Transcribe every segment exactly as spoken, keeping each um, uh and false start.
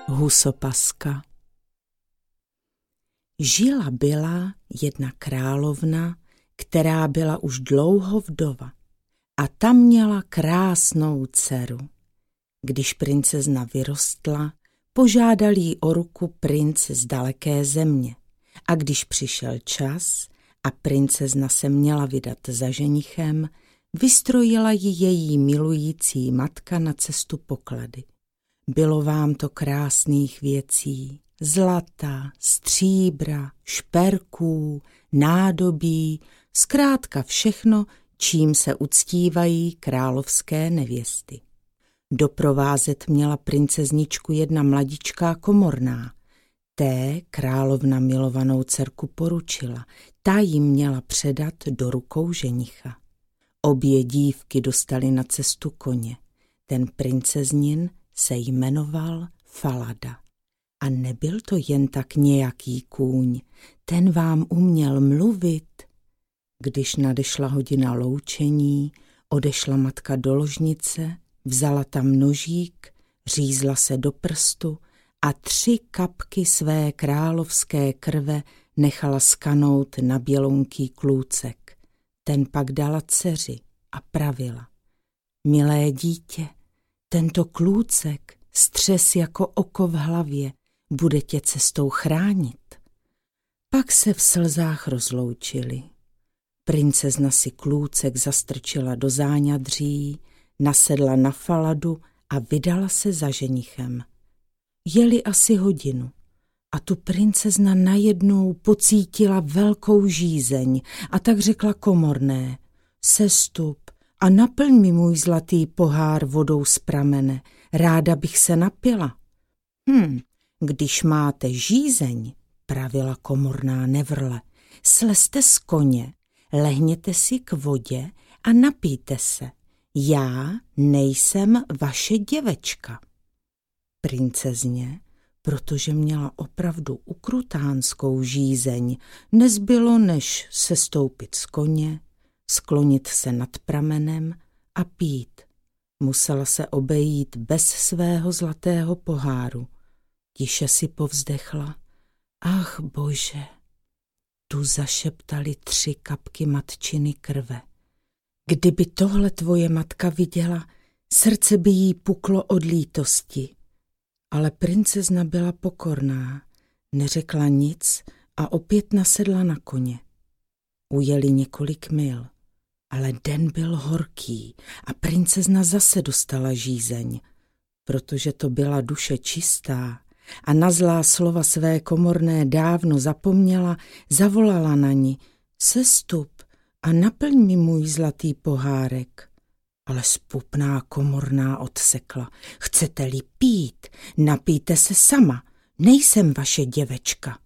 Husopaska. Žila byla jedna královna, která byla už dlouho vdova, a ta měla krásnou dceru. Když princezna vyrostla, požádal jí o ruku princ z daleké země, a když přišel čas a princezna se měla vydat za ženichem, vystrojila ji její milující matka na cestu poklady. Bylo vám to krásných věcí, zlata, stříbra, šperků, nádobí, zkrátka všechno, čím se uctívají královské nevěsty. Doprovázet měla princezničku jedna mladičká komorná. Té královna milovanou dcerku poručila, ta jí měla předat do rukou ženicha. Obě dívky dostaly na cestu koně. Ten princeznin se jmenoval Falada. A nebyl to jen tak nějaký kůň, ten vám uměl mluvit. Když nadešla hodina loučení, odešla matka do ložnice, vzala tam nožík, řízla se do prstu a tři kapky své královské krve nechala skanout na bělonký klůcek. Ten pak dala dceři a pravila: milé dítě, tento klůcek střes jako oko v hlavě, bude tě cestou chránit. Pak se v slzách rozloučili. Princezna si klůcek zastrčila do záňadří, nasedla na Faladu a vydala se za ženichem. Jeli asi hodinu a tu princezna najednou pocítila velkou žízeň a tak řekla komorné: sestup a naplň mi můj zlatý pohár vodou z pramene, ráda bych se napila. Hm, když máte žízeň, pravila komorná nevrle, slezte z koně, lehněte si k vodě a napijte se. Já nejsem vaše děvečka. Princezně, protože měla opravdu ukrutánskou žízeň, nezbylo než sestoupit z koně, sklonit se nad pramenem a pít. Musela se obejít bez svého zlatého poháru. Tiše si povzdechla: ach bože, tu zašeptali tři kapky matčiny krve. Kdyby tohle tvoje matka viděla, srdce by jí puklo od lítosti. Ale princezna byla pokorná, neřekla nic a opět nasedla na koně. Ujeli několik mil, ale den byl horký a princezna zase dostala žízeň. Protože to byla duše čistá a na zlá slova své komorné dávno zapomněla, zavolala na ní: sestup a naplň mi můj zlatý pohárek. Ale spupná komorná odsekla: chcete-li pít, napijte se sama, nejsem vaše děvečka.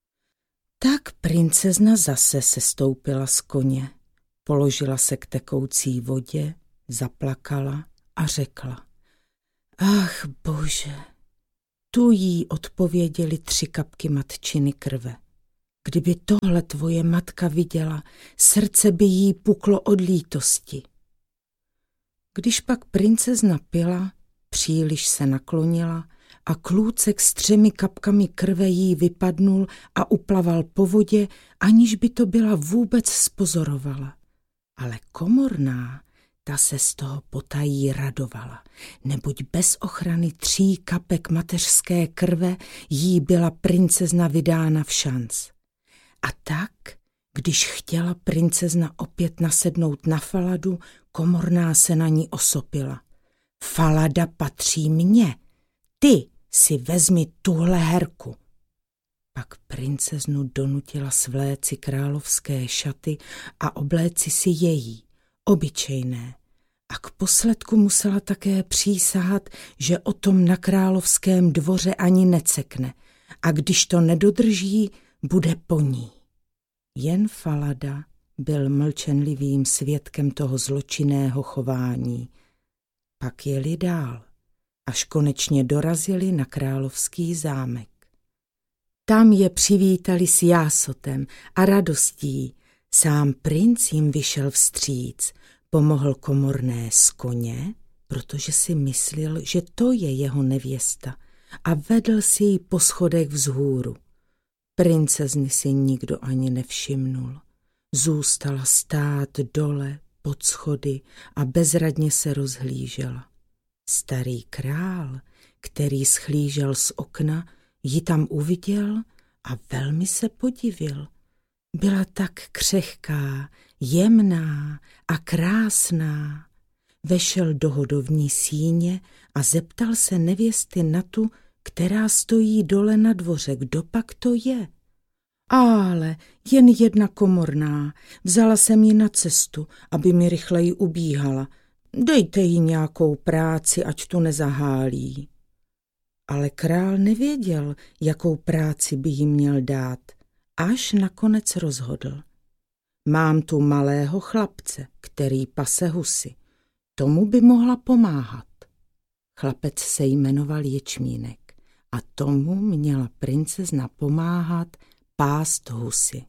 Tak princezna zase sestoupila z koně, položila se k tekoucí vodě, zaplakala a řekla: ach bože, tu jí odpověděli tři kapky matčiny krve. Kdyby tohle tvoje matka viděla, srdce by jí puklo od lítosti. Když pak princezna pila, příliš se naklonila a klůcek s třemi kapkami krve jí vypadnul a uplaval po vodě, aniž by to byla vůbec spozorovala. Ale komorná, ta se z toho potají radovala, neboť bez ochrany tří kapek mateřské krve jí byla princezna vydána v šanc. A tak, když chtěla princezna opět nasednout na Faladu, komorná se na ní osopila: Falada patří mně, ty si vezmi tuhle herku. Pak princeznu donutila svléci královské šaty a obléci si její, obyčejné. A k posledku musela také přísahat, že o tom na královském dvoře ani necekne a když to nedodrží, bude po ní. Jen Falada byl mlčenlivým svědkem toho zločinného chování. Pak jeli dál, až konečně dorazili na královský zámek. Tam je přivítali s jásotem a radostí. Sám princ jim vyšel vstříc, pomohl komorné z koně, protože si myslel, že to je jeho nevěsta, a vedl si ji po schodech vzhůru. Princezny si nikdo ani nevšimnul. Zůstala stát dole pod schody a bezradně se rozhlížela. Starý král, který schlížel z okna, ji tam uviděl a velmi se podivil. Byla tak křehká, jemná a krásná. Vešel do hodovní síně a zeptal se nevěsty na tu, která stojí dole na dvoře, kdo pak to je. Ale jen jedna komorná, vzala jsem ji na cestu, aby mi rychleji ubíhala. Dejte jí nějakou práci, ať tu nezahálí. Ale král nevěděl, jakou práci by jí měl dát, až nakonec rozhodl. Mám tu malého chlapce, který pase husy. Tomu by mohla pomáhat. Chlapec se jmenoval Ječmínek a tomu měla princezna pomáhat pást husy.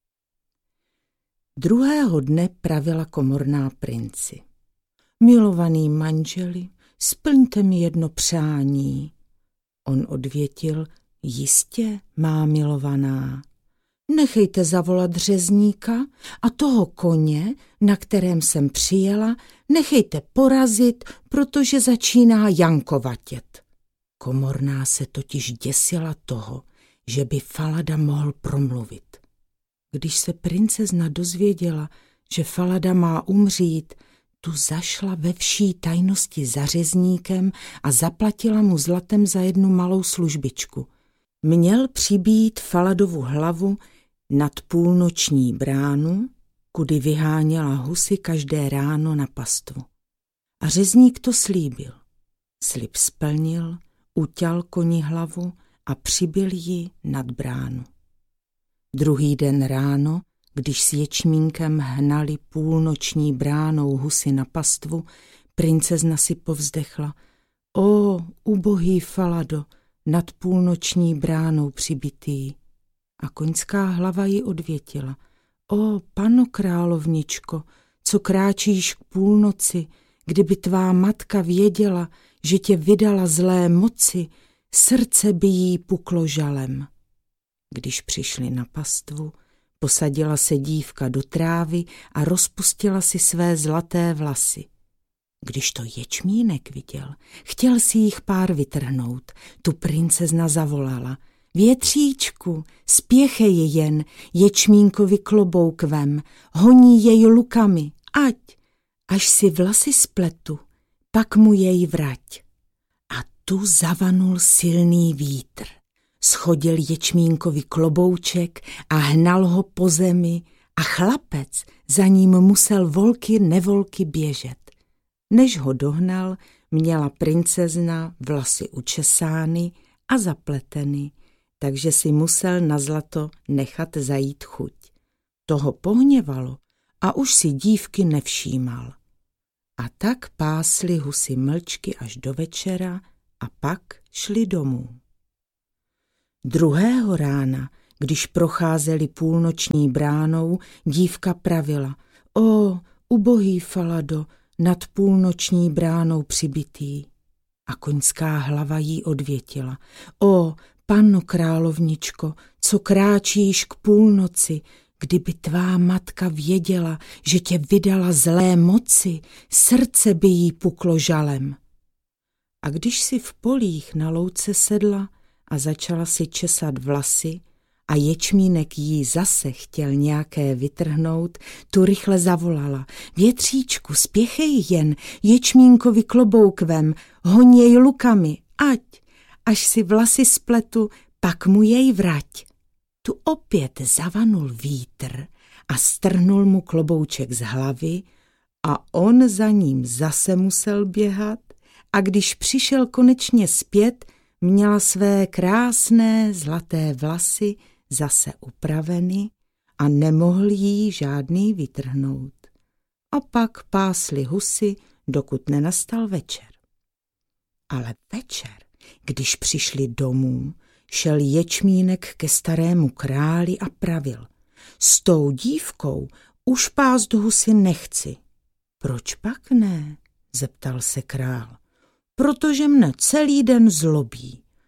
Druhého dne pravila komorná princi. Milovaný manželi, splňte mi jedno přání. On odvětil, jistě, má milovaná. Nechejte zavolat řezníka a toho koně, na kterém jsem přijela, nechejte porazit, protože začíná jankovatět. Komorná se totiž děsila toho, že by Falada mohl promluvit. Když se princezna dozvěděla, že Falada má umřít, tu zašla ve vší tajnosti za řezníkem a zaplatila mu zlatem za jednu malou službičku. Měl přibít Faladovu hlavu nad půlnoční bránu, kudy vyháněla husy každé ráno na pastvu. A řezník to slíbil. Slib splnil, uťal koni hlavu a přibyl ji nad bránu. Druhý den ráno, když s Ječmínkem hnali půlnoční bránou husy na pastvu, princezna si povzdechla. O, ubohý Falado, nad půlnoční bránou přibitý. A koňská hlava ji odvětila. O, pano královničko, co kráčíš k půlnoci, kdyby tvá matka věděla, že tě vydala zlé moci, srdce by jí puklo žalem. Když přišli na pastvu, posadila se dívka do trávy a rozpustila si své zlaté vlasy. Když to Ječmínek viděl, chtěl si jich pár vytrhnout. Tu princezna zavolala. Větříčku, spěchej jen, Ječmínkovi klobouk vem, honí jej lukami, ať, až si vlasy spletu, pak mu jej vrať. A tu zavanul silný vítr. Schodil Ječmínkovi klobouček a hnal ho po zemi a chlapec za ním musel volky nevolky běžet. Než ho dohnal, měla princezna vlasy učesány a zapleteny, takže si musel na zlato nechat zajít chuť. To ho pohněvalo a už si dívky nevšímal. A tak pásli husy mlčky až do večera a pak šli domů. Druhého rána, když procházeli půlnoční bránou, dívka pravila. O, ubohý Falado, nad půlnoční bránou přibitý. A koňská hlava jí odvětila. O, panno královničko, co kráčíš k půlnoci, kdyby tvá matka věděla, že tě vydala zlé moci, srdce by jí puklo žalem. A když si v polích na louce sedla a začala si česat vlasy a Ječmínek jí zase chtěl nějaké vytrhnout, tu rychle zavolala. Větříčku, spěchej jen, Ječmínkovi klobouk vem, hoň jej lukami, ať, až si vlasy spletu, pak mu jej vrať. Tu opět zavanul vítr a strhnul mu klobouček z hlavy a on za ním zase musel běhat a když přišel konečně zpět, měla své krásné zlaté vlasy zase upraveny a nemohl jí žádný vytrhnout. A pak pásli husy, dokud nenastal večer. Ale večer, když přišli domů, šel Ječmínek ke starému králi a pravil. S tou dívkou už pást husy nechci. Proč pak ne? Zeptal se král. Protože mne celý den zlobí.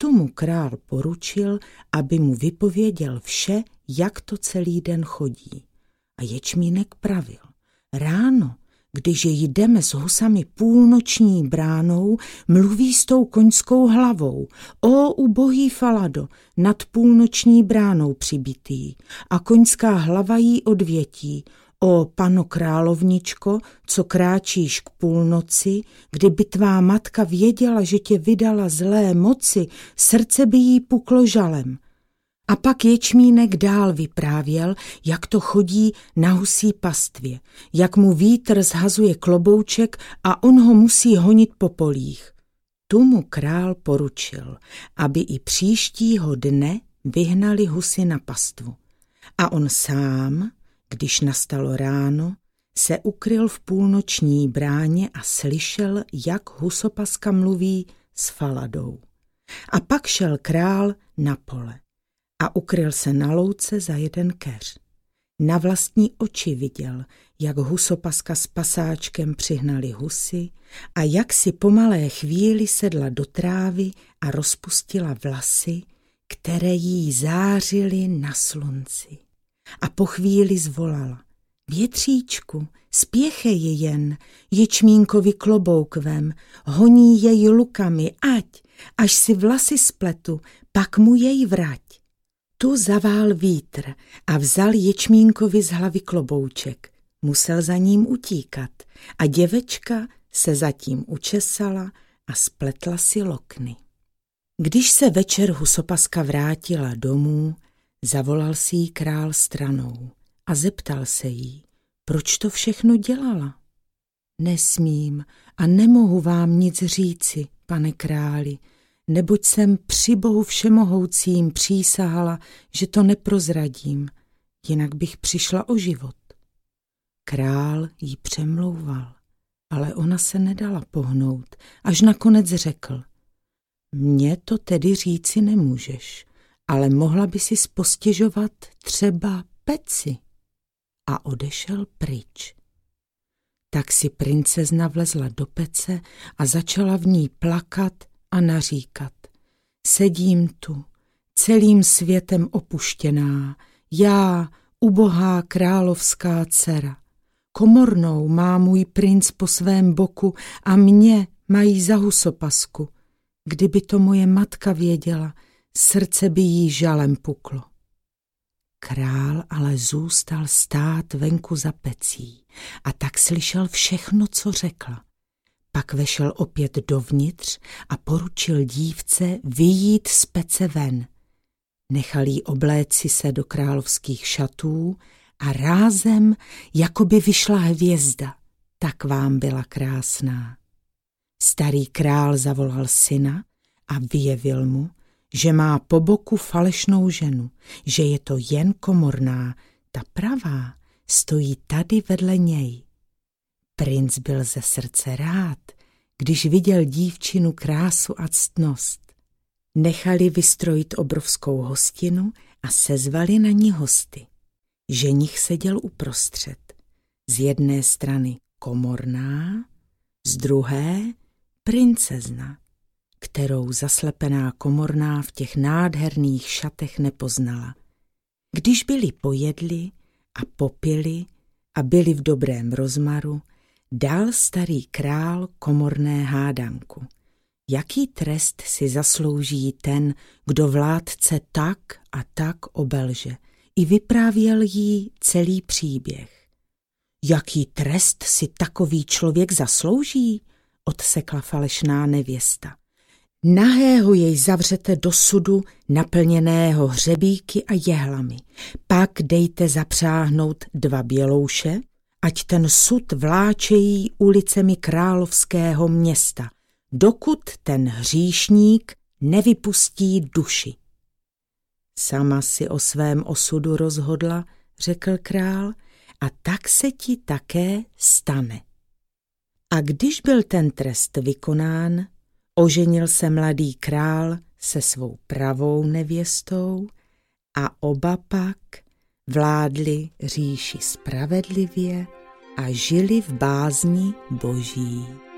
Tu mu král poručil, aby mu vypověděl vše, jak to celý den chodí. A Ječmínek pravil: ráno, když jdeme s husami půlnoční bránou, mluví s tou koňskou hlavou: o ubohý Falado, nad půlnoční bránou přibitý. A koňská hlava jí odvětí: o pano královničko, co kráčíš k půlnoci, kdyby tvá matka věděla, že tě vydala zlé moci, srdce by jí puklo žalem. A pak Ječmínek dál vyprávěl, jak to chodí na husí pastvě, jak mu vítr zhazuje klobouček a on ho musí honit po polích. Tu mu král poručil, aby i příštího dne vyhnali husy na pastvu. A on sám, když nastalo ráno, se ukryl v půlnoční bráně a slyšel, jak husopaska mluví s Faladou. A pak šel král na pole a ukryl se na louce za jeden keř. Na vlastní oči viděl, jak husopaska s pasáčkem přihnali husy a jak si po malé chvíli sedla do trávy a rozpustila vlasy, které jí zářily na slunci. A po chvíli zvolala: větříčku, spěchej jen, Ječmínkovi klobouk vem, honí jej lukami, ať, až si vlasy spletu, pak mu jej vrať. Tu zavál vítr a vzal Ječmínkovi z hlavy klobouček. Musel za ním utíkat a děvečka se zatím učesala a spletla si lokny. Když se večer husopaska vrátila domů, zavolal si jí král stranou a zeptal se jí, proč to všechno dělala. Nesmím a nemohu vám nic říci, pane králi, neboť jsem při Bohu všemohoucím přísahala, že to neprozradím, jinak bych přišla o život. Král jí přemlouval, ale ona se nedala pohnout, až nakonec řekl: mně to tedy říci nemůžeš, ale mohla by si postěžovat třeba peci. A odešel pryč. Tak si princezna vlezla do pece a začala v ní plakat a naříkat: sedím tu, celým světem opuštěná, já, ubohá královská dcera. Komornou má můj princ po svém boku a mě mají za husopasku. Kdyby to moje matka věděla, srdce by jí žalem puklo. Král ale zůstal stát venku za pecí a tak slyšel všechno, co řekla. Pak vešel opět dovnitř a poručil dívce vyjít z pece ven. Nechal jí obléci se do královských šatů a rázem, jako by vyšla hvězda, tak vám byla krásná. Starý král zavolal syna a vyjevil mu, že má po boku falešnou ženu, že je to jen komorná, ta pravá stojí tady vedle něj. Princ byl ze srdce rád, když viděl dívčinu krásu a ctnost. Nechali vystrojit obrovskou hostinu a sezvali na ní hosty. Ženich seděl uprostřed, z jedné strany komorná, z druhé princezna, kterou zaslepená komorná v těch nádherných šatech nepoznala. Když byli pojedli a popili a byli v dobrém rozmaru, dal starý král komorné hádanku. Jaký trest si zaslouží ten, kdo vládce tak a tak obelže? I vyprávěl jí celý příběh. Jaký trest si takový člověk zaslouží? Odsekla falešná nevěsta. Nahého jej zavřete do sudu naplněného hřebíky a jehlami. Pak dejte zapřáhnout dva bělouše, ať ten sud vláčejí ulicemi královského města, dokud ten hříšník nevypustí duši. Sama si o svém osudu rozhodla, řekl král, a tak se ti také stane. A když byl ten trest vykonán, oženil se mladý král se svou pravou nevěstou a oba pak vládli říši spravedlivě a žili v bázni Boží.